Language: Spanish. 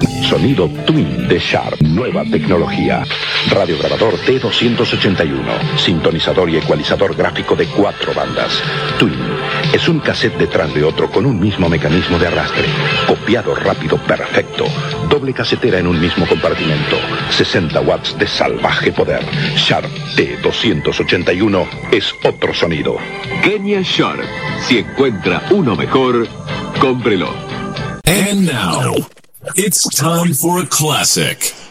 Sonido Twin de Sharp. Nueva tecnología. Radiograbador T281. Sintonizador y ecualizador gráfico de 4 bandas. Twin es un cassette detrás de otro con un mismo mecanismo de arrastre. Copiado rápido perfecto. Doble casetera en un mismo compartimento. 60 watts de salvaje poder. Sharp T281 es otro sonido. Kenya Sharp. Si encuentra uno mejor, cómprelo. And now, it's time for a classic.